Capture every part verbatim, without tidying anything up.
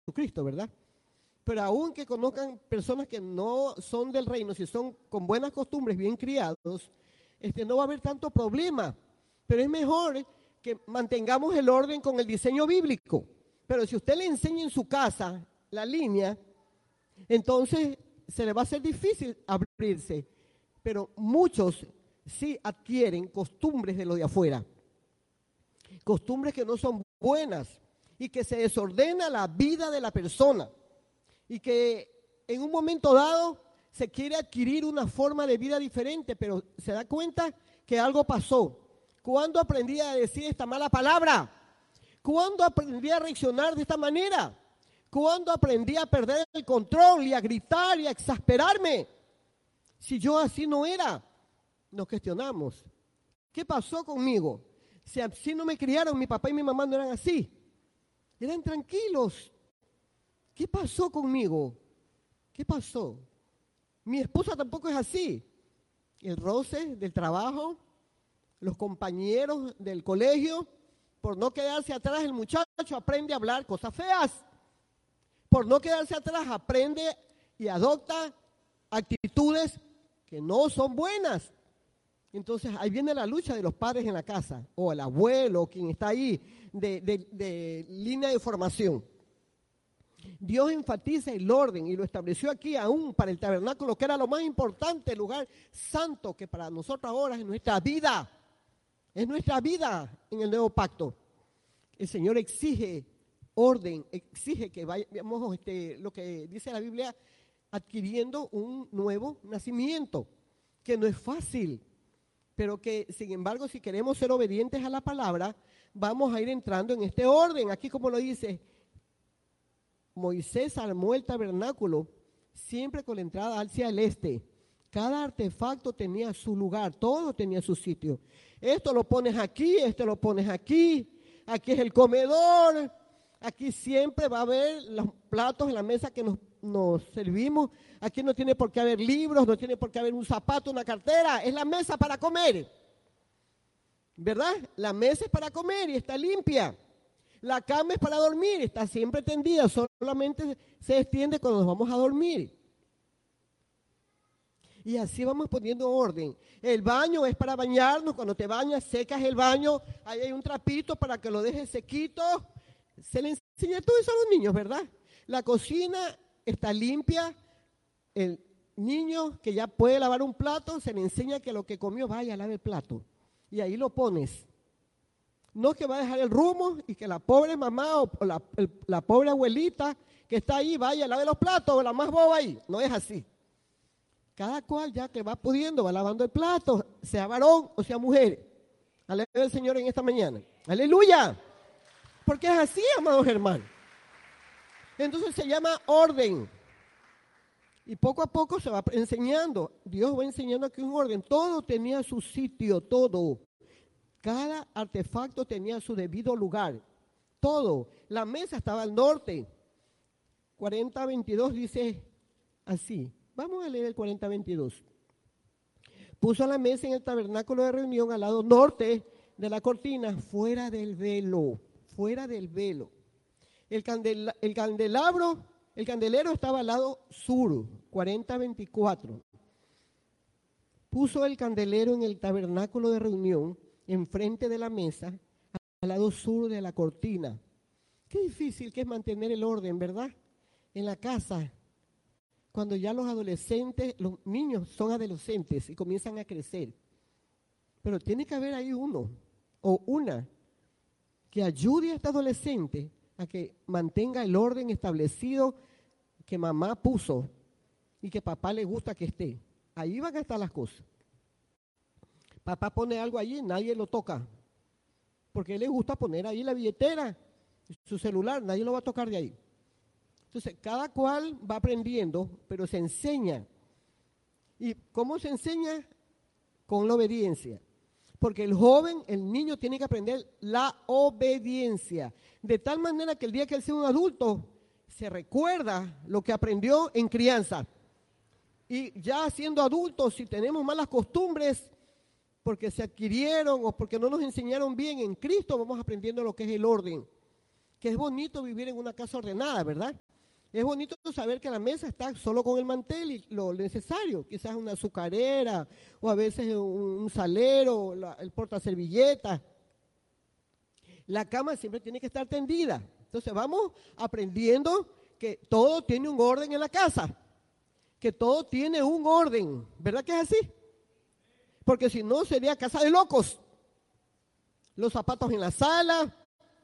Jesucristo, ¿verdad? Pero aun que conozcan personas que no son del reino, si son con buenas costumbres, bien criados, este, no va a haber tanto problema. Pero es mejor que mantengamos el orden con el diseño bíblico. Pero si usted le enseña en su casa la línea, entonces se le va a hacer difícil abrirse. Pero muchos sí adquieren costumbres de lo de afuera. Costumbres que no son buenas y que se desordena la vida de la persona. Y que en un momento dado se quiere adquirir una forma de vida diferente, pero se da cuenta que algo pasó. ¿Cuándo aprendí a decir esta mala palabra? ¿Cuándo aprendí a reaccionar de esta manera? ¿Cuándo aprendí a perder el control y a gritar y a exasperarme? Si yo así no era, nos cuestionamos. ¿Qué pasó conmigo? Si así no me criaron, mi papá y mi mamá no eran así. Eran tranquilos. ¿Qué pasó conmigo? ¿Qué pasó? Mi esposa tampoco es así. El roce del trabajo, los compañeros del colegio, por no quedarse atrás, el muchacho aprende a hablar cosas feas. Por no quedarse atrás, aprende y adopta actitudes que no son buenas. Entonces, ahí viene la lucha de los padres en la casa, o el abuelo, quien está ahí, de, de, de línea de formación. Dios enfatiza el orden y lo estableció aquí aún para el tabernáculo, que era lo más importante, el lugar santo, que para nosotros ahora es nuestra vida. Es nuestra vida en el nuevo pacto. El Señor exige orden, exige que vayamos, este, lo que dice la Biblia, adquiriendo un nuevo nacimiento, que no es fácil, pero que sin embargo si queremos ser obedientes a la palabra, vamos a ir entrando en este orden. Aquí como lo dice, Moisés armó el tabernáculo siempre con la entrada hacia el este. Cada artefacto tenía su lugar, todo tenía su sitio. Esto lo pones aquí, esto lo pones aquí, aquí es el comedor, aquí siempre va a haber los platos en la mesa que nos, nos servimos. Aquí no tiene por qué haber libros, no tiene por qué haber un zapato, una cartera, es la mesa para comer. ¿Verdad? La mesa es para comer y está limpia. La cama es para dormir, está siempre tendida, solamente se extiende cuando nos vamos a dormir. Y así vamos poniendo orden. El baño es para bañarnos, cuando te bañas secas el baño, ahí hay un trapito para que lo dejes sequito. Se le enseña todo eso a los niños, ¿verdad? La cocina está limpia, el niño que ya puede lavar un plato, se le enseña que lo que comió vaya a lavar el plato. Y ahí lo pones. No que va a dejar el rumbo y que la pobre mamá o la, el, la pobre abuelita que está ahí vaya a lavar los platos o la más boba ahí. No es así. Cada cual ya que va pudiendo va lavando el plato, sea varón o sea mujer. Aleluya al Señor en esta mañana. Aleluya. Porque es así, amados hermanos. Entonces se llama orden. Y poco a poco se va enseñando. Dios va enseñando aquí un orden. Todo tenía su sitio, todo. Cada artefacto tenía su debido lugar. Todo. La mesa estaba al norte. cuarenta veintidós dice así. Vamos a leer el cuarenta veintidós. Puso la mesa en el tabernáculo de reunión al lado norte de la cortina, fuera del velo. Fuera del velo. El, candela, el candelabro, el candelero estaba al lado sur, cuarenta veinticuatro. Puso el candelero en el tabernáculo de reunión, enfrente de la mesa, al lado sur de la cortina. Qué difícil que es mantener el orden, ¿verdad? En la casa, cuando ya los adolescentes, los niños son adolescentes y comienzan a crecer. Pero tiene que haber ahí uno o una que ayude a este adolescente a que mantenga el orden establecido que mamá puso y que papá le gusta que esté. Ahí van a estar las cosas. Papá pone algo allí, nadie lo toca, porque a él le gusta poner ahí la billetera, su celular, nadie lo va a tocar de ahí. Entonces, cada cual va aprendiendo, pero se enseña. ¿Y cómo se enseña? Con la obediencia. Porque el joven, el niño tiene que aprender la obediencia. De tal manera que el día que él sea un adulto, se recuerda lo que aprendió en crianza. Y ya siendo adultos, si tenemos malas costumbres, porque se adquirieron o porque no nos enseñaron bien en Cristo, vamos aprendiendo lo que es el orden. que es bonito vivir en una casa ordenada, ¿verdad? Es bonito saber que la mesa está solo con el mantel y lo necesario, quizás una azucarera o a veces un, un salero, la, el portaservilletas. La cama siempre tiene que estar tendida. Entonces vamos aprendiendo que todo tiene un orden en la casa, que todo tiene un orden, ¿verdad que es así? Porque si no sería casa de locos. Los zapatos en la sala,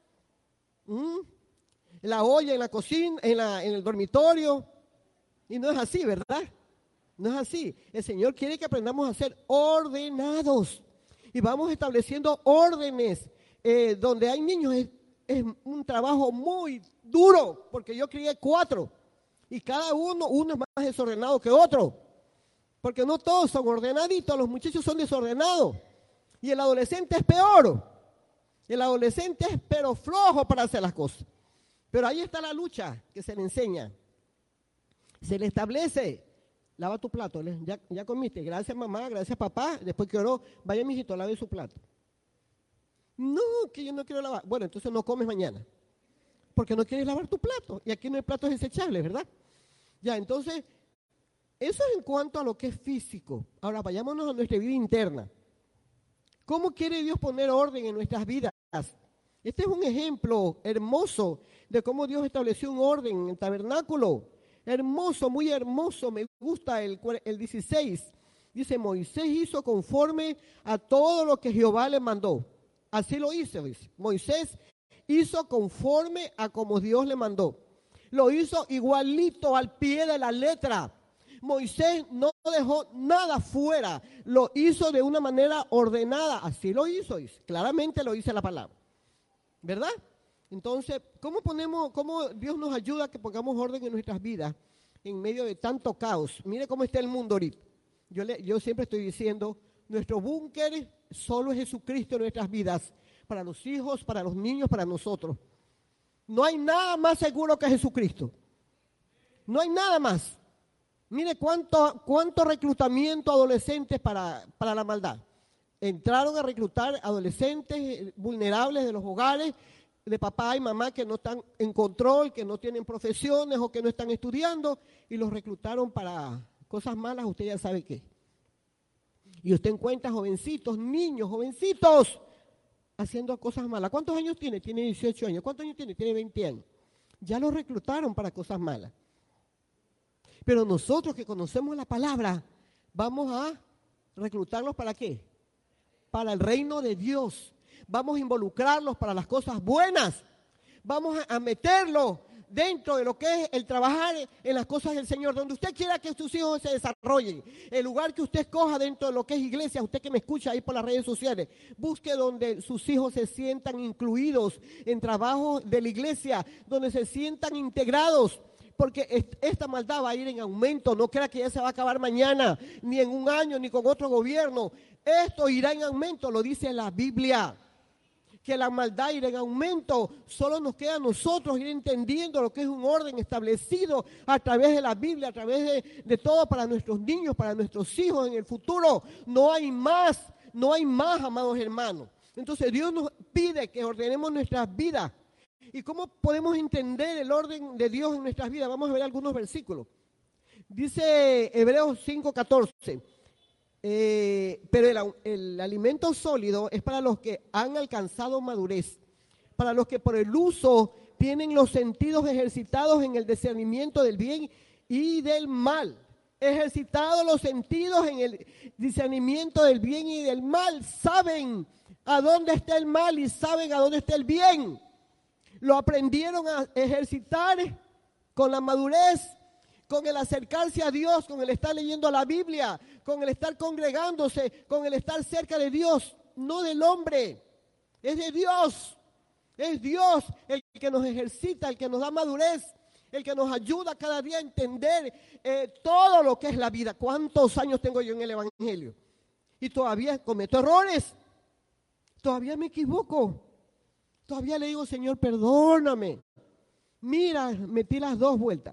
¿m? la olla en la cocina, en, la, en el dormitorio, y no es así, ¿verdad? No es así. El Señor quiere que aprendamos a ser ordenados y vamos estableciendo órdenes. Eh, donde hay niños es, es un trabajo muy duro, porque yo crié cuatro y cada uno, uno es más desordenado que otro, porque no todos son ordenaditos, los muchachos son desordenados y el adolescente es peor. El adolescente es pero flojo para hacer las cosas. Pero ahí está la lucha que se le enseña. Se le establece, lava tu plato, ya, ya comiste, gracias mamá, gracias papá, después que oró, vaya mijito, lave su plato. No, que yo no quiero lavar. Bueno, entonces no comes mañana, porque no quieres lavar tu plato, y aquí no hay platos desechables, ¿verdad? Ya, entonces, eso es en cuanto a lo que es físico. Ahora, vayámonos a nuestra vida interna. ¿Cómo quiere Dios poner orden en nuestras vidas? Este es un ejemplo hermoso de cómo Dios estableció un orden en el tabernáculo. Hermoso, muy hermoso. Me gusta el, el dieciséis. Dice, Moisés hizo conforme a todo lo que Jehová le mandó. Así lo hizo, dice. Moisés hizo conforme a como Dios le mandó. Lo hizo igualito al pie de la letra. Moisés no dejó nada fuera. Lo hizo de una manera ordenada. Así lo hizo, dice. Claramente lo dice la palabra. ¿Verdad? Entonces, ¿cómo ponemos, cómo Dios nos ayuda a que pongamos orden en nuestras vidas en medio de tanto caos? Mire cómo está el mundo ahorita. Yo, le, yo siempre estoy diciendo, nuestro búnker solo es Jesucristo en nuestras vidas, para los hijos, para los niños, para nosotros. No hay nada más seguro que Jesucristo. No hay nada más. Mire cuánto, cuánto reclutamiento adolescentes para, para la maldad. Entraron a reclutar adolescentes vulnerables de los hogares, de papá y mamá que no están en control, que no tienen profesiones o que no están estudiando, y los reclutaron para cosas malas, usted ya sabe qué. Y usted encuentra jovencitos, niños, jovencitos, haciendo cosas malas. ¿Cuántos años tiene? Tiene dieciocho años. ¿Cuántos años tiene? Tiene veinte años. Ya los reclutaron para cosas malas. Pero nosotros que conocemos la palabra, vamos a reclutarlos ¿para qué? Para el reino de Dios. Vamos a involucrarlos para las cosas buenas. Vamos a, a meterlos dentro de lo que es el trabajar en las cosas del Señor, donde usted quiera que sus hijos se desarrollen, el lugar que usted escoja dentro de lo que es iglesia, usted que me escucha ahí por las redes sociales, busque donde sus hijos se sientan incluidos en trabajos de la iglesia, donde se sientan integrados, porque esta maldad va a ir en aumento. No crea que ya se va a acabar mañana, ni en un año, ni con otro gobierno. Esto irá en aumento, lo dice la Biblia, que la maldad irá en aumento. Solo nos queda a nosotros ir entendiendo lo que es un orden establecido a través de la Biblia, a través de, de todo para nuestros niños, para nuestros hijos en el futuro. No hay más, no hay más, amados hermanos. Entonces Dios nos pide que ordenemos nuestras vidas. ¿Y cómo podemos entender el orden de Dios en nuestras vidas? Vamos a ver algunos versículos. Dice Hebreos cinco catorce. Eh, pero el, el alimento sólido es para los que han alcanzado madurez, para los que por el uso tienen los sentidos ejercitados en el discernimiento del bien y del mal. Ejercitados los sentidos en el discernimiento del bien y del mal, saben a dónde está el mal y saben a dónde está el bien. Lo aprendieron a ejercitar con la madurez, con el acercarse a Dios, con el estar leyendo la Biblia, con el estar congregándose, con el estar cerca de Dios, no del hombre, es de Dios. Es Dios el que nos ejercita, el que nos da madurez, el que nos ayuda cada día a entender eh, todo lo que es la vida. ¿Cuántos años tengo yo en el Evangelio? Y todavía cometo errores, todavía me equivoco. Todavía le digo, Señor, perdóname. Mira, metí las dos vueltas.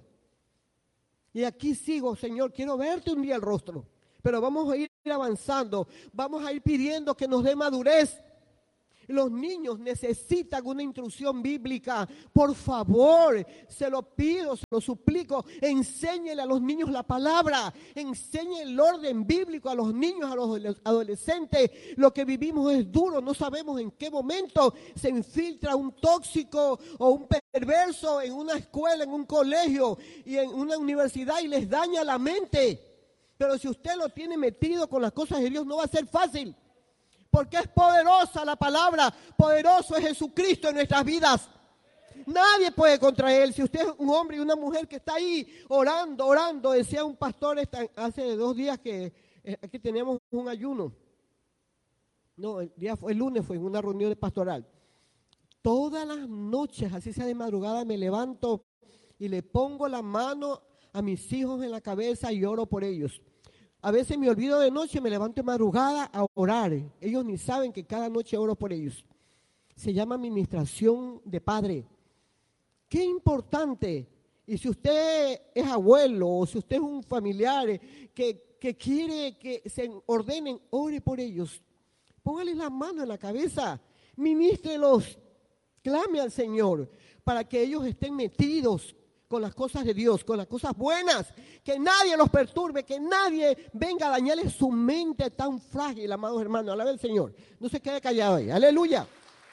Y aquí sigo, Señor, quiero verte un día el rostro. Pero vamos a ir avanzando, vamos a ir pidiendo que nos dé madurez. Los niños necesitan una instrucción bíblica. Por favor, se lo pido, se lo suplico. Enséñele a los niños la palabra. Enseñe el orden bíblico a los niños, a los adolescentes. Lo que vivimos es duro. No sabemos en qué momento se infiltra un tóxico o un perverso en una escuela, en un colegio y en una universidad y les daña la mente. Pero si usted lo tiene metido con las cosas de Dios, no va a ser fácil. Porque es poderosa la palabra, poderoso es Jesucristo en nuestras vidas. Nadie puede contra Él. Si usted es un hombre y una mujer que está ahí orando, orando, decía un pastor esta, hace dos días que eh, aquí teníamos un ayuno. No, el, día fue, el lunes fue en una reunión pastoral. Todas las noches, así sea de madrugada, me levanto y le pongo la mano a mis hijos en la cabeza y oro por ellos. A veces me olvido de noche, me levanto de madrugada a orar. Ellos ni saben que cada noche oro por ellos. Se llama administración de padre. Qué importante. Y si usted es abuelo o si usted es un familiar que, que quiere que se ordenen, ore por ellos. Póngales la mano en la cabeza, ministrelos, clame al Señor para que ellos estén metidos con las cosas de Dios, con las cosas buenas, que nadie los perturbe, que nadie venga a dañarles su mente tan frágil, amados hermanos. Alabe al Señor. No se quede callado ahí. Aleluya.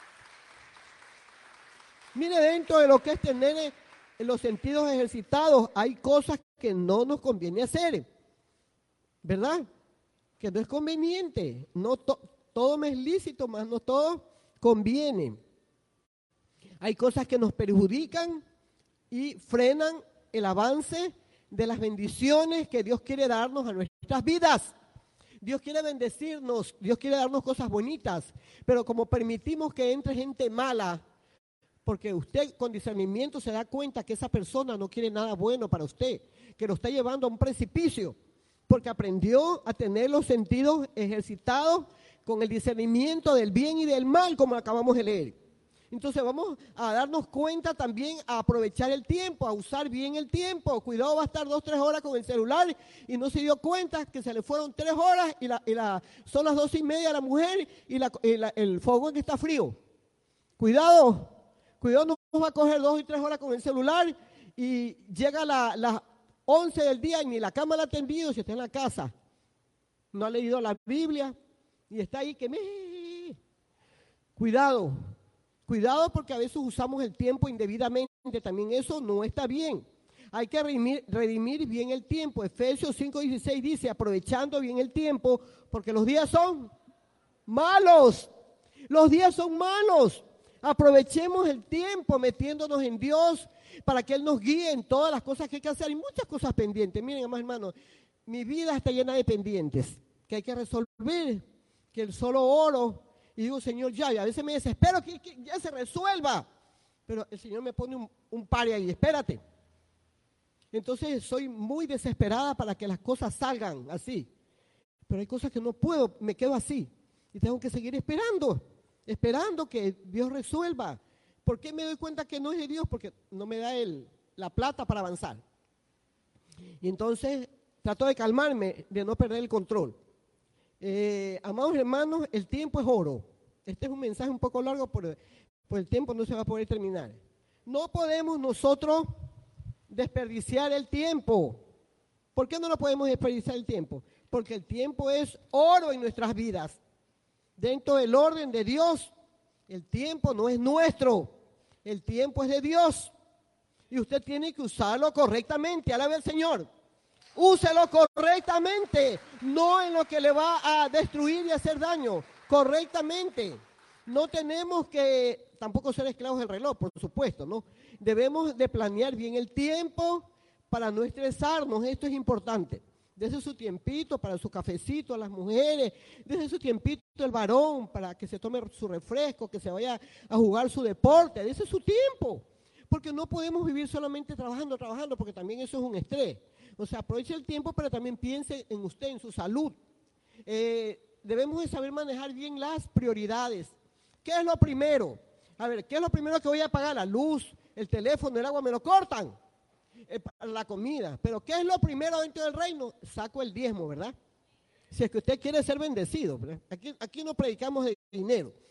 Mire, dentro de lo que es tener los sentidos ejercitados, hay cosas que no nos conviene hacer, ¿verdad? Que no es conveniente. No to- todo me es lícito, más no todo conviene. Hay cosas que nos perjudican y frenan el avance de las bendiciones que Dios quiere darnos a nuestras vidas. Dios quiere bendecirnos, Dios quiere darnos cosas bonitas, pero como permitimos que entre gente mala, porque usted con discernimiento se da cuenta que esa persona no quiere nada bueno para usted, que lo está llevando a un precipicio, porque aprendió a tener los sentidos ejercitados con el discernimiento del bien y del mal, como acabamos de leer. Entonces vamos a darnos cuenta también a aprovechar el tiempo, a usar bien el tiempo. Cuidado, va a estar dos, tres horas con el celular y no se dio cuenta que se le fueron tres horas y, la, y la, son las dos y media a la mujer y, la, y la, el fogón que está frío. Cuidado, cuidado, no nos va a coger dos y tres horas con el celular y llega la, las once del día y ni la cama la ha tendido si está en la casa. No ha leído la Biblia y está ahí que me... Cuidado. Cuidado porque a veces usamos el tiempo indebidamente, también eso no está bien. Hay que redimir, redimir bien el tiempo. Efesios cinco dieciséis dice, aprovechando bien el tiempo, porque los días son malos. Los días son malos. Aprovechemos el tiempo metiéndonos en Dios para que Él nos guíe en todas las cosas que hay que hacer. Hay muchas cosas pendientes. Miren, amados hermanos, mi vida está llena de pendientes que hay que resolver, que el solo oro. Y digo, Señor, ya, y a veces me desespero que, que ya se resuelva. Pero el Señor me pone un, un pare ahí, espérate. Entonces soy muy desesperada para que las cosas salgan así. Pero hay cosas que no puedo, me quedo así. Y tengo que seguir esperando, esperando que Dios resuelva. ¿Por qué me doy cuenta que no es de Dios? Porque no me da el, la plata para avanzar. Y entonces trato de calmarme, de no perder el control. Eh, amados hermanos, el tiempo es oro. Este es un mensaje un poco largo, pero por el tiempo no se va a poder terminar. No podemos nosotros desperdiciar el tiempo. ¿Por qué no lo podemos desperdiciar el tiempo? Porque el tiempo es oro en nuestras vidas. Dentro del orden de Dios, el tiempo no es nuestro. El tiempo es de Dios. Y usted tiene que usarlo correctamente. Alabe al Señor. Úselo correctamente, no en lo que le va a destruir y hacer daño, correctamente. No tenemos que tampoco ser esclavos del reloj, por supuesto, ¿no? Debemos de planear bien el tiempo para no estresarnos, esto es importante. Desde su tiempito para su cafecito a las mujeres, desde su tiempito el varón para que se tome su refresco, que se vaya a jugar su deporte, desde su tiempo. Porque no podemos vivir solamente trabajando, trabajando, porque también eso es un estrés. O sea, aproveche el tiempo, pero también piense en usted, en su salud. Eh, debemos de saber manejar bien las prioridades. ¿Qué es lo primero? A ver, ¿qué es lo primero que voy a pagar? La luz, el teléfono, el agua, me lo cortan. Eh, la comida. Pero ¿qué es lo primero dentro del reino? Saco el diezmo, ¿verdad? Si es que usted quiere ser bendecido, ¿verdad? Aquí, aquí no predicamos de dinero.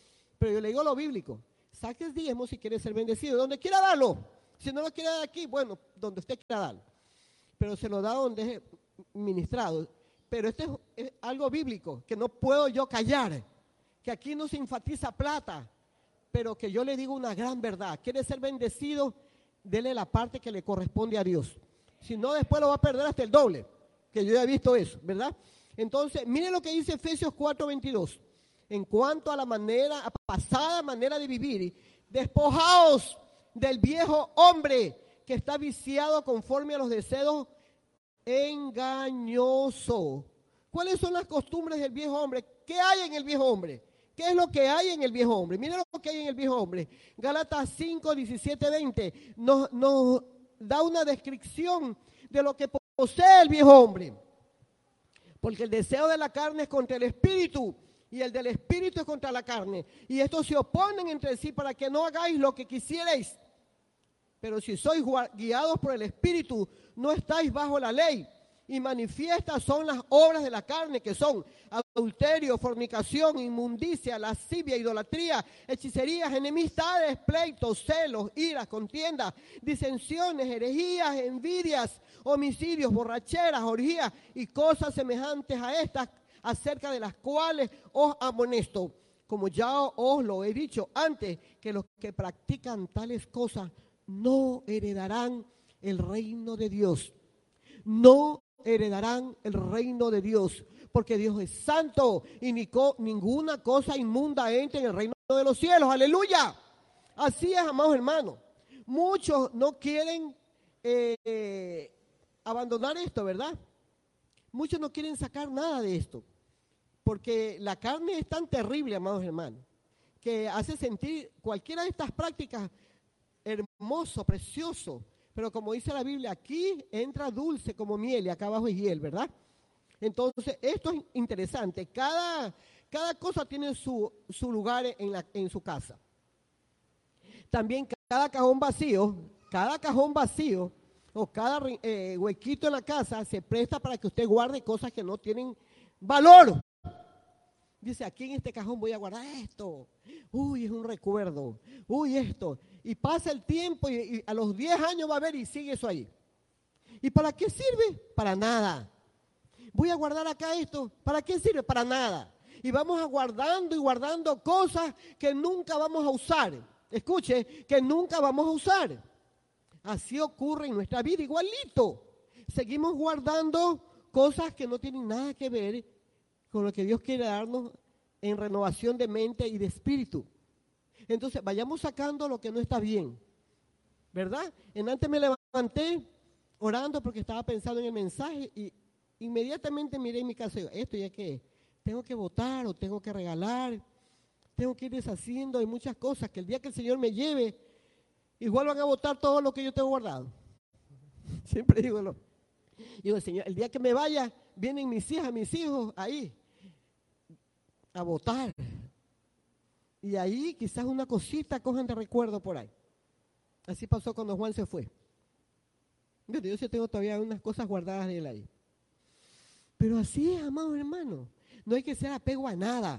Pero yo le digo lo bíblico. Saque el diezmo si quiere ser bendecido. Donde quiera darlo. Si no lo quiere dar aquí, bueno, donde usted quiera darlo. Pero se lo da donde es ministrado. Pero esto es, es algo bíblico que no puedo yo callar. Que aquí no se enfatiza plata. Pero que yo le digo una gran verdad. Quiere ser bendecido, dele la parte que le corresponde a Dios. Si no, después lo va a perder hasta el doble. Que yo ya he visto eso, ¿verdad? Entonces, mire lo que dice Efesios cuatro veintidós. En cuanto a la manera, a pasada manera de vivir, despojaos del viejo hombre que está viciado conforme a los deseos engañosos. ¿Cuáles son las costumbres del viejo hombre? ¿Qué hay en el viejo hombre? ¿Qué es lo que hay en el viejo hombre? Mira lo que hay en el viejo hombre. Gálatas cinco, diecisiete, veinte nos, nos da una descripción de lo que posee el viejo hombre. Porque el deseo de la carne es contra el espíritu y el del espíritu es contra la carne. Y estos se oponen entre sí para que no hagáis lo que quisierais. Pero si sois guiados por el espíritu, no estáis bajo la ley. Y manifiestas son las obras de la carne, que son adulterio, fornicación, inmundicia, lascivia, idolatría, hechicerías, enemistades, pleitos, celos, iras, contiendas, disensiones, herejías, envidias, homicidios, borracheras, orgías y cosas semejantes a estas, acerca de las cuales os amonesto, como ya os lo he dicho antes, que los que practican tales cosas no heredarán el reino de Dios. No heredarán el reino de Dios, porque Dios es santo y ni co- ninguna cosa inmunda entra en el reino de los cielos. ¡Aleluya! Así es, amados hermanos. Muchos no quieren eh, eh, abandonar esto, ¿verdad? Muchos no quieren sacar nada de esto, porque la carne es tan terrible, amados hermanos, que hace sentir cualquiera de estas prácticas hermoso, precioso. Pero como dice la Biblia, aquí entra dulce como miel y acá abajo es hiel, ¿verdad? Entonces, esto es interesante. Cada, cada cosa tiene su, su lugar en, la, en su casa. También cada cajón vacío, cada cajón vacío o cada eh, huequito en la casa se presta para que usted guarde cosas que no tienen valor. Dice, aquí en este cajón voy a guardar esto. Uy, es un recuerdo. Uy, esto. Y pasa el tiempo y, y a los diez años va a ver y sigue eso ahí. ¿Y para qué sirve? Para nada. Voy a guardar acá esto. ¿Para qué sirve? Para nada. Y vamos a guardando y guardando cosas que nunca vamos a usar. Escuche, que nunca vamos a usar. Así ocurre en nuestra vida, igualito. Seguimos guardando cosas que no tienen nada que ver con lo que Dios quiere darnos en renovación de mente y de espíritu. Entonces, vayamos sacando lo que no está bien, ¿verdad? En antes me levanté orando porque estaba pensando en el mensaje y inmediatamente miré en mi casa y digo, esto ya que tengo que votar o tengo que regalar, tengo que ir deshaciendo, hay muchas cosas que el día que el Señor me lleve, igual van a votar todo lo que yo tengo guardado. Siempre digo, lo, digo, Señor, el día que me vaya, vienen mis hijas, mis hijos ahí a votar. Y ahí quizás una cosita cojan de recuerdo por ahí. Así pasó cuando Juan se fue. Yo, yo sí tengo todavía unas cosas guardadas de él ahí. Pero así es, amados hermanos. No hay que ser apego a nada.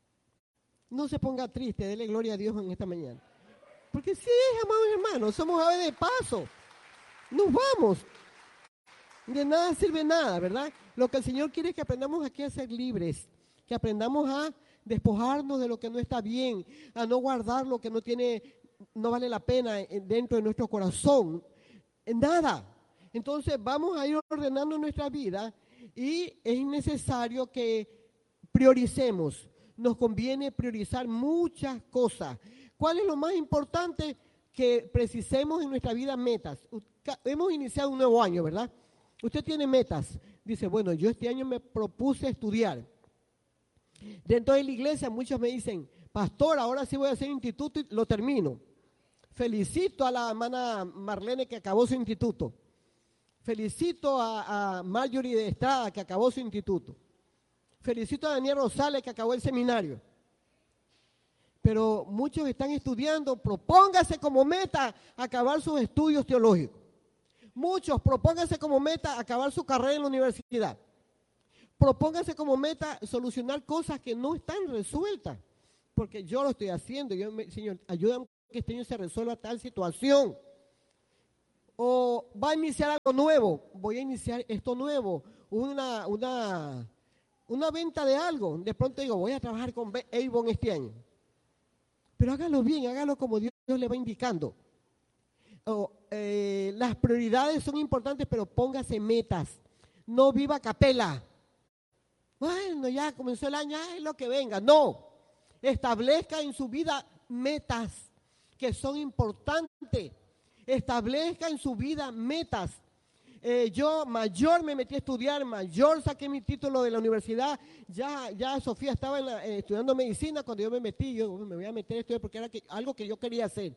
No se ponga triste, dele gloria a Dios en esta mañana. Porque sí es, amados hermanos, somos aves de paso. Nos vamos. De nada sirve nada, ¿verdad? Lo que el Señor quiere es que aprendamos aquí a ser libres. Que aprendamos a despojarnos de lo que no está bien, a no guardar lo que no tiene, no vale la pena dentro de nuestro corazón. Nada. Entonces vamos a ir ordenando nuestra vida y es necesario que prioricemos. Nos conviene priorizar muchas cosas. ¿Cuál es lo más importante? Que precisemos en nuestra vida metas. Hemos iniciado un nuevo año, ¿verdad? Usted tiene metas. Dice, bueno, yo este año me propuse estudiar. Dentro de la iglesia muchos me dicen, pastor, ahora sí voy a hacer instituto y lo termino. Felicito a la hermana Marlene que acabó su instituto. Felicito a, a Marjorie de Estrada que acabó su instituto. Felicito a Daniel Rosales que acabó el seminario. Pero muchos están estudiando, propóngase como meta acabar sus estudios teológicos. Muchos propónganse como meta acabar su carrera en la universidad. Propónganse como meta solucionar cosas que no están resueltas. porque yo lo estoy haciendo. Yo me, Señor, ayúdame a que este año se resuelva tal situación. O va a iniciar algo nuevo, voy a iniciar esto nuevo, una, una, una venta de algo. De pronto digo, voy a trabajar con Avon este año. Pero hágalo bien, hágalo como Dios, Dios le va indicando. O, eh, las prioridades son importantes, pero póngase metas. No viva a capela. Bueno, ya comenzó el año, es lo que venga. No, establezca en su vida metas que son importantes. Establezca en su vida metas. Eh, yo mayor me metí a estudiar, mayor saqué mi título de la universidad. Ya, ya Sofía estaba en la, eh, estudiando medicina cuando yo me metí. Yo me voy a meter a estudiar porque era que, algo que yo quería hacer.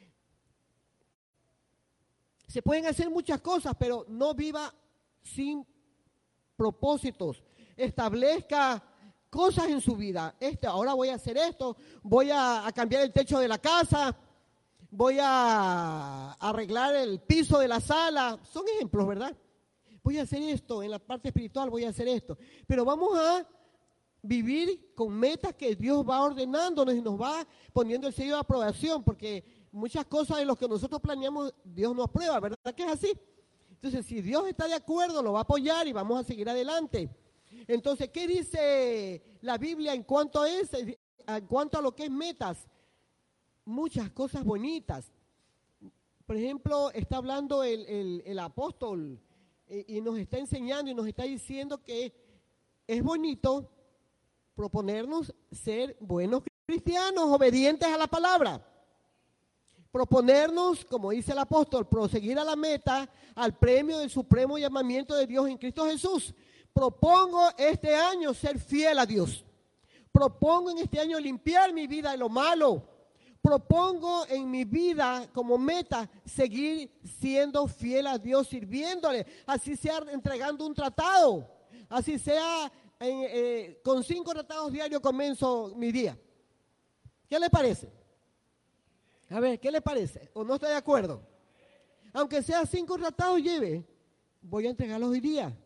Se pueden hacer muchas cosas, pero no viva sin propósitos. Establezca cosas en su vida. Este, ahora voy a hacer esto, voy a, a cambiar el techo de la casa, voy a arreglar el piso de la sala. Son ejemplos, ¿verdad? Voy a hacer esto, en la parte espiritual voy a hacer esto. Pero vamos a vivir con metas que Dios va ordenándonos y nos va poniendo el sello de aprobación, porque muchas cosas de lo que nosotros planeamos, Dios nos aprueba, ¿verdad que es así? Entonces, si Dios está de acuerdo, lo va a apoyar y vamos a seguir adelante. Entonces, ¿qué dice la Biblia en cuanto a eso, en cuanto a lo que es metas? Muchas cosas bonitas. Por ejemplo, está hablando el, el, el apóstol eh, y nos está enseñando y nos está diciendo que es bonito proponernos ser buenos cristianos, obedientes a la palabra. Proponernos, como dice el apóstol, proseguir a la meta, al premio del supremo llamamiento de Dios en Cristo Jesús. Propongo este año ser fiel a Dios. Propongo en este año limpiar mi vida de lo malo. Propongo en mi vida como meta seguir siendo fiel a Dios, sirviéndole, así sea entregando un tratado, así sea en, eh, con cinco tratados diarios comienzo mi día. ¿Qué le parece? A ver, ¿qué le parece? ¿O no está de acuerdo? Aunque sea cinco tratados lleve, voy a entregarlos hoy día.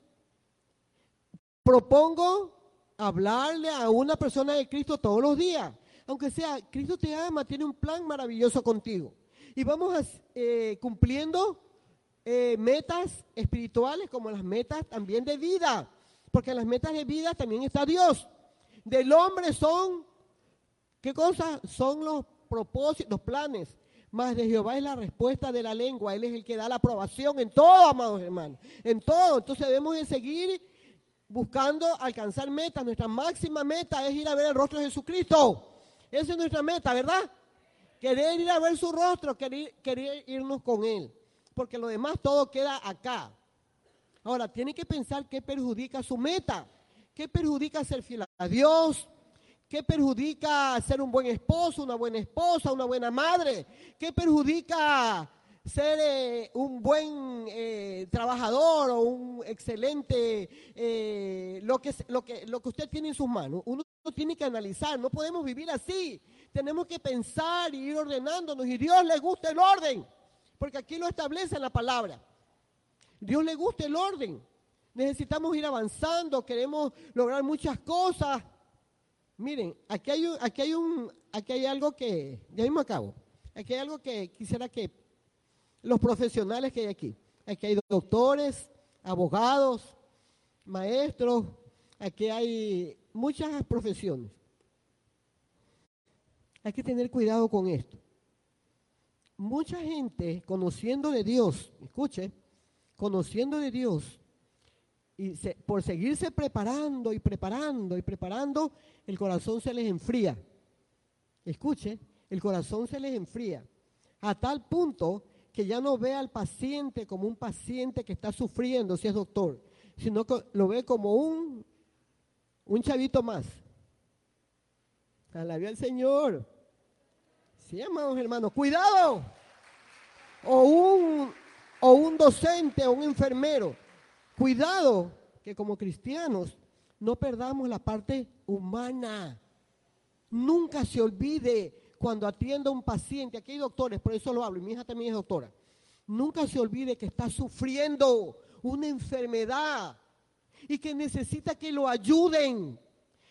Propongo hablarle a una persona de Cristo todos los días. Aunque sea, Cristo te ama, tiene un plan maravilloso contigo. Y vamos a, eh, cumpliendo eh, metas espirituales como las metas también de vida. Porque en las metas de vida también está Dios. Del hombre son, ¿qué cosa? Son los propósitos, los planes. Mas de Jehová es la respuesta de la lengua. Él es el que da la aprobación en todo, amados hermanos. En todo. Entonces debemos de seguir buscando alcanzar metas. Nuestra máxima meta es ir a ver el rostro de Jesucristo. Esa es nuestra meta, ¿verdad? Querer ir a ver su rostro, querer, querer irnos con Él. Porque lo demás todo queda acá. Ahora, tiene que pensar qué perjudica su meta. ¿Qué perjudica ser fiel a Dios? ¿Qué perjudica ser un buen esposo, una buena esposa, una buena madre? ¿Qué perjudica ser eh, un buen eh, trabajador o un excelente, eh, lo, que, lo, que, lo que usted tiene en sus manos? Uno tiene que analizar, no podemos vivir así. Tenemos que pensar y ir ordenándonos, y Dios le gusta el orden, porque aquí lo establece en la palabra. Dios le gusta el orden. Necesitamos ir avanzando, queremos lograr muchas cosas. Miren, aquí hay, un, aquí hay, un, aquí hay algo que, ya mismo acabo, aquí hay algo que quisiera que los profesionales que hay aquí, aquí hay doctores, abogados, maestros, aquí hay muchas profesiones. Hay que tener cuidado con esto. Mucha gente conociendo de Dios, escuche, conociendo de Dios, y se, por seguirse preparando y preparando y preparando, el corazón se les enfría. Escuche, el corazón se les enfría a tal punto que ya no ve al paciente como un paciente que está sufriendo si es doctor, sino que lo ve como un, un chavito más. Alabe al Señor. Sí, amados hermanos, cuidado. O un, o un docente o un enfermero. Cuidado que como cristianos no perdamos la parte humana. Nunca se olvide cuando atienda a un paciente. Aquí hay doctores, por eso lo hablo, y mi hija también es doctora. Nunca se olvide que está sufriendo una enfermedad y que necesita que lo ayuden.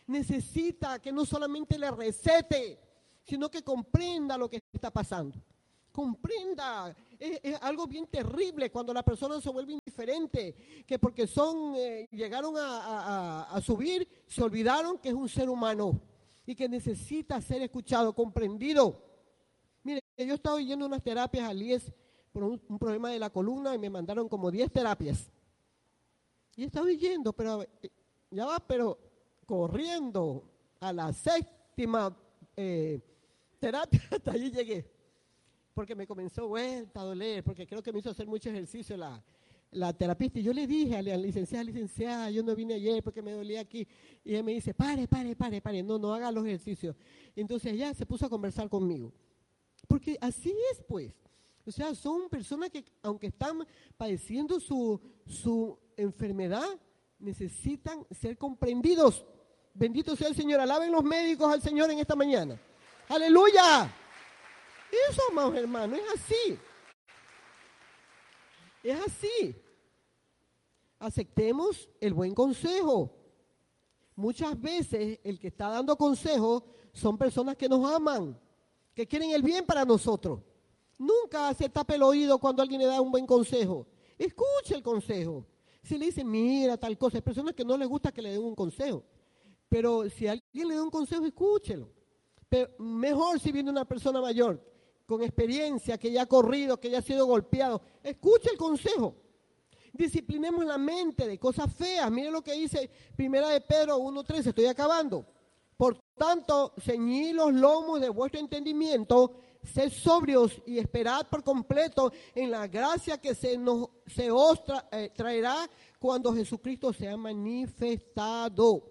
necesita que no solamente le recete, sino que comprenda lo que está pasando. Comprenda, es, es algo bien terrible cuando la persona se vuelve indiferente, que porque son, eh, llegaron a, a, a subir, se olvidaron que es un ser humano y que necesita ser escuchado, comprendido. Mire, yo estaba yendo unas terapias al I E S por un, un problema de la columna y me mandaron como diez terapias. Y estaba yendo, pero ya va, pero corriendo a la séptima eh, terapia, hasta allí llegué. Porque me comenzó vuelta a doler, porque creo que me hizo hacer mucho ejercicio la, la terapista. Y yo le dije a la licenciada, licenciada, yo no vine ayer porque me dolía aquí. Y ella me dice, pare, pare, pare, pare, no, no haga los ejercicios. Entonces ella se puso a conversar conmigo. Porque así es, pues. O sea, son personas que, aunque están padeciendo su, su enfermedad, necesitan ser comprendidos. Bendito sea el Señor. Alaben los médicos al Señor en esta mañana. ¡Aleluya! Eso, amados hermanos, es así. Es así. Aceptemos el buen consejo. Muchas veces el que está dando consejo son personas que nos aman, que quieren el bien para nosotros. Nunca se tape el oído cuando alguien le da un buen consejo. Escuche el consejo. Si le dicen, mira, tal cosa, hay personas que no les gusta que le den un consejo. Pero si alguien le da un consejo, escúchelo. Pero mejor si viene una persona mayor, con experiencia, que ya ha corrido, que ya ha sido golpeado. Escuche el consejo. Disciplinemos la mente de cosas feas. Miren lo que dice Primera de Pedro uno trece, estoy acabando. Por tanto, ceñid los lomos de vuestro entendimiento, sed sobrios y esperad por completo en la gracia que se, nos, se os tra, eh, traerá cuando Jesucristo sea manifestado.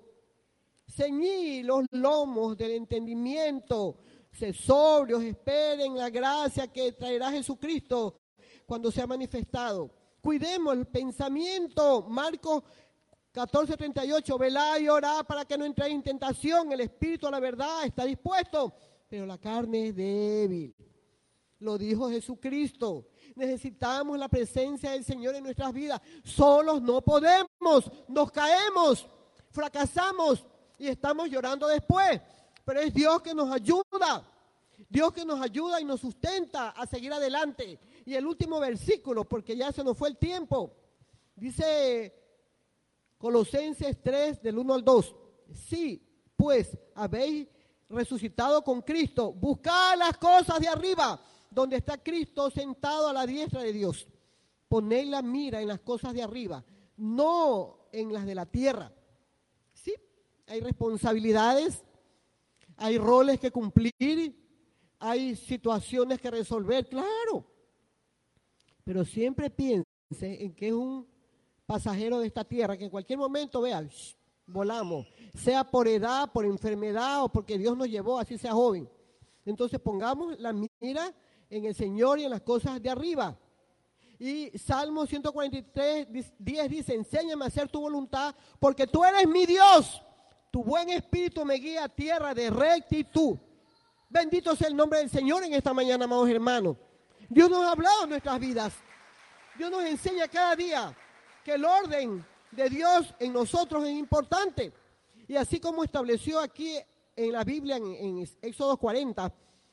Ceñid los lomos del entendimiento, sed sobrios, esperen la gracia que traerá Jesucristo cuando sea manifestado. Cuidemos el pensamiento. Marcos catorce treinta y ocho, velad y orad para que no entréis en tentación. El espíritu a la verdad está dispuesto, pero la carne es débil. Lo dijo Jesucristo. Necesitamos la presencia del Señor en nuestras vidas. Solos no podemos, nos caemos, fracasamos y estamos llorando después. Pero es Dios que nos ayuda, Dios que nos ayuda y nos sustenta a seguir adelante. Y el último versículo, porque ya se nos fue el tiempo, dice Colosenses tres, del uno al dos. Sí, pues habéis resucitado con Cristo, buscad las cosas de arriba, donde está Cristo sentado a la diestra de Dios. Poned la mira en las cosas de arriba, no en las de la tierra. Sí, hay responsabilidades, hay roles que cumplir, hay situaciones que resolver, claro. Pero siempre piense en que es un pasajero de esta tierra, que en cualquier momento, vea, shh, volamos, sea por edad, por enfermedad o porque Dios nos llevó, así sea joven. Entonces pongamos la mira en el Señor y en las cosas de arriba. Y Salmo ciento cuarenta y tres, diez dice, enséñame a hacer tu voluntad, porque tú eres mi Dios. Tu buen espíritu me guía a tierra de rectitud. Bendito sea el nombre del Señor en esta mañana, amados hermanos. Dios nos ha hablado en nuestras vidas. Dios nos enseña cada día que el orden de Dios en nosotros es importante. Y así como estableció aquí en la Biblia, en, en Éxodo cuarenta,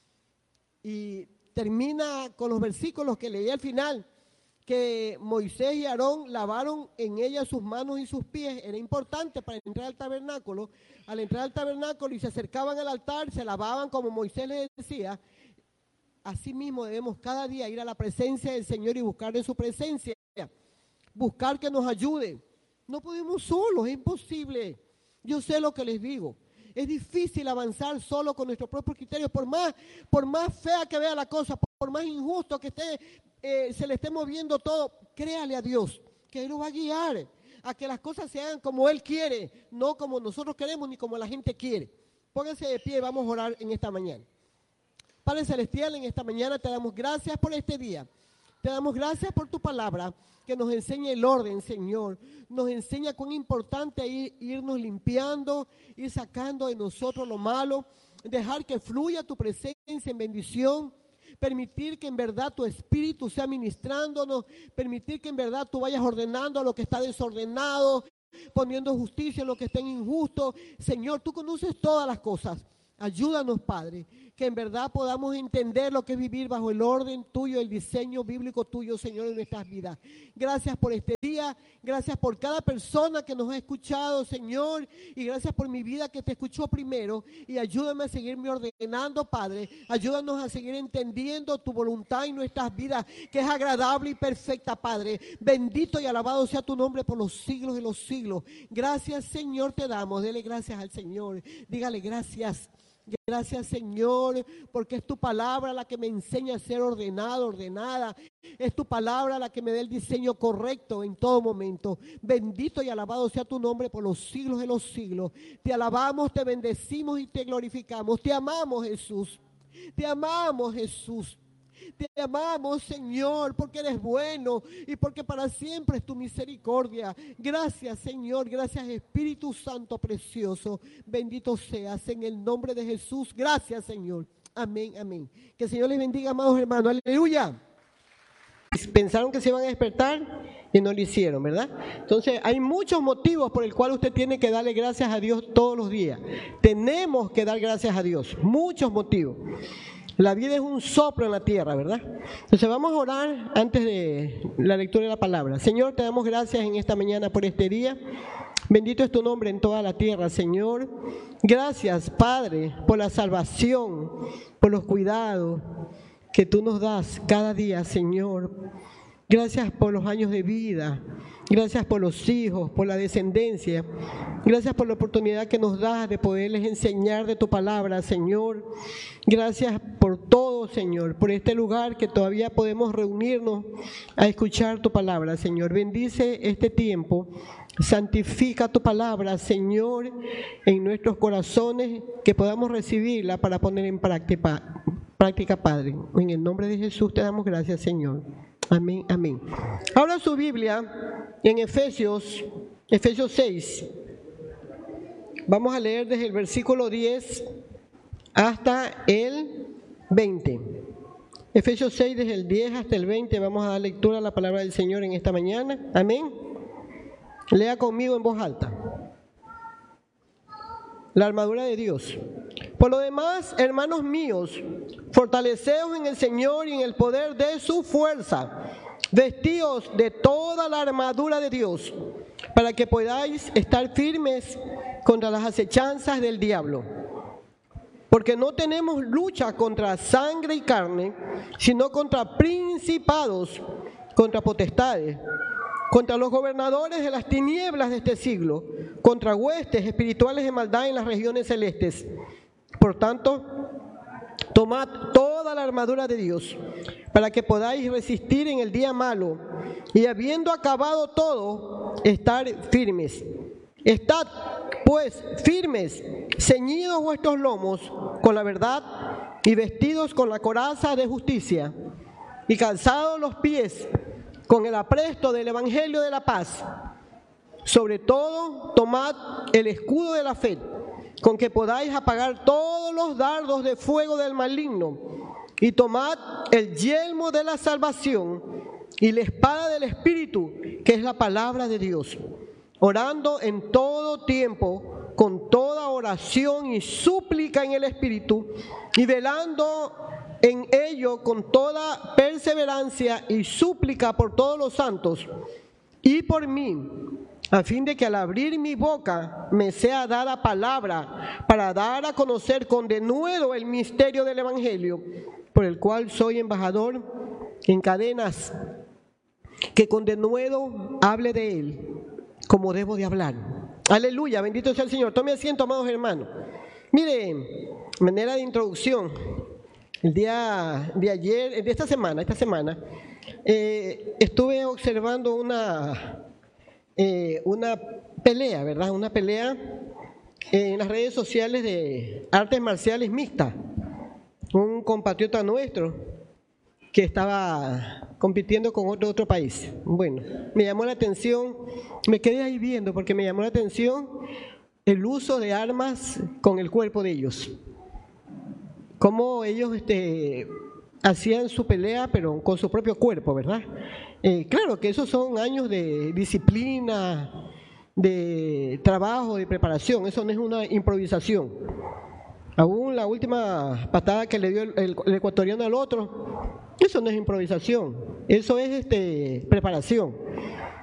y termina con los versículos que leí al final, que Moisés y Aarón lavaron en ella sus manos y sus pies. Era importante para entrar al tabernáculo. Al entrar al tabernáculo y se acercaban al altar, se lavaban como Moisés les decía. Así mismo debemos cada día ir a la presencia del Señor y buscar de su presencia. Buscar que nos ayude. No podemos solos, es imposible. Yo sé lo que les digo. Es difícil avanzar solo con nuestros propios criterios, por más, por más fea que vea la cosa, por más injusto que esté, eh, se le esté moviendo todo, créale a Dios, que Él lo va a guiar a que las cosas se hagan como Él quiere, no como nosotros queremos ni como la gente quiere. Pónganse de pie, vamos a orar en esta mañana. Padre Celestial, en esta mañana te damos gracias por este día. Te damos gracias por tu palabra, que nos enseña el orden, Señor. Nos enseña cuán importante es irnos limpiando, ir sacando de nosotros lo malo, dejar que fluya tu presencia en bendición, permitir que en verdad tu Espíritu sea ministrándonos, permitir que en verdad tú vayas ordenando a lo que está desordenado, poniendo justicia en lo que estén injusto. Señor, tú conoces todas las cosas. Ayúdanos, Padre, que en verdad podamos entender lo que es vivir bajo el orden tuyo, el diseño bíblico tuyo, Señor, en nuestras vidas. Gracias por este día, gracias por cada persona que nos ha escuchado, Señor, y gracias por mi vida que te escuchó primero, y ayúdame a seguirme ordenando, Padre. Ayúdanos a seguir entendiendo tu voluntad en nuestras vidas, que es agradable y perfecta, Padre. Bendito y alabado sea tu nombre por los siglos de los siglos. Gracias, Señor, te damos. Dele gracias al Señor. Dígale gracias. Gracias, Señor, porque es tu palabra la que me enseña a ser ordenado, ordenada. Es tu palabra la que me da el diseño correcto en todo momento. Bendito y alabado sea tu nombre por los siglos de los siglos. Te alabamos, te bendecimos y te glorificamos. Te amamos, Jesús. Te amamos, Jesús. Te amamos, Señor, porque eres bueno y porque para siempre es tu misericordia. Gracias, Señor. Gracias, Espíritu Santo precioso. Bendito seas en el nombre de Jesús. Gracias, Señor. Amén, amén. Que el Señor les bendiga, amados hermanos. Aleluya. Pensaron que se iban a despertar y no lo hicieron, ¿verdad? Entonces, hay muchos motivos por el cual usted tiene que darle gracias a Dios todos los días. Tenemos que dar gracias a Dios. Muchos motivos. La vida es un soplo en la tierra, ¿verdad? Entonces vamos a orar antes de la lectura de la palabra. Señor, te damos gracias en esta mañana por este día. Bendito es tu nombre en toda la tierra, Señor. Gracias, Padre, por la salvación, por los cuidados que tú nos das cada día, Señor. Gracias por los años de vida. Gracias por los hijos, por la descendencia. Gracias por la oportunidad que nos das de poderles enseñar de tu palabra, Señor. Gracias por todo, Señor, por este lugar que todavía podemos reunirnos a escuchar tu palabra, Señor. Bendice este tiempo. Santifica tu palabra, Señor, en nuestros corazones, que podamos recibirla para poner en práctica, práctica, Padre. En el nombre de Jesús te damos gracias, Señor. Amén, amén. Ahora su Biblia en Efesios, Efesios seis. Vamos a leer desde el versículo diez hasta el veinte. Efesios seis, desde el diez hasta el veinte. Vamos a dar lectura a la palabra del Señor en esta mañana. Amén. Lea conmigo en voz alta. La armadura de Dios. Por lo demás, hermanos míos, fortaleceos en el Señor y en el poder de su fuerza. Vestíos de toda la armadura de Dios, para que podáis estar firmes contra las acechanzas del diablo. Porque no tenemos lucha contra sangre y carne, sino contra principados, contra potestades, contra los gobernadores de las tinieblas de este siglo, contra huestes espirituales de maldad en las regiones celestes. Por tanto, tomad toda la armadura de Dios, para que podáis resistir en el día malo, y habiendo acabado todo, estar firmes. Estad, pues, firmes, ceñidos vuestros lomos con la verdad, y vestidos con la coraza de justicia, y calzados los pies con el apresto del evangelio de la paz. Sobre todo, tomad el escudo de la fe, con que podáis apagar todos los dardos de fuego del maligno, y tomad el yelmo de la salvación y la espada del Espíritu, que es la palabra de Dios, orando en todo tiempo con toda oración y súplica en el Espíritu, y velando en ello con toda perseverancia y súplica por todos los santos y por mí, a fin de que al abrir mi boca me sea dada palabra para dar a conocer con denuedo el misterio del Evangelio, por el cual soy embajador en cadenas, que con denuedo hable de él, como debo de hablar. Aleluya, bendito sea el Señor. Tome asiento, amados hermanos. Mire, manera de introducción, el día de ayer, de esta semana, esta semana, eh, estuve observando una... Eh, una pelea, ¿verdad? Una pelea en las redes sociales de artes marciales mixtas. Un compatriota nuestro que estaba compitiendo con otro, otro país. Bueno, me llamó la atención, me quedé ahí viendo porque me llamó la atención el uso de armas con el cuerpo de ellos. Cómo ellos este, hacían su pelea, pero con su propio cuerpo, ¿verdad? Eh, claro que esos son años de disciplina, de trabajo, de preparación, eso no es una improvisación. Aún la última patada que le dio el, el, el ecuatoriano al otro, eso no es improvisación, eso es este, preparación.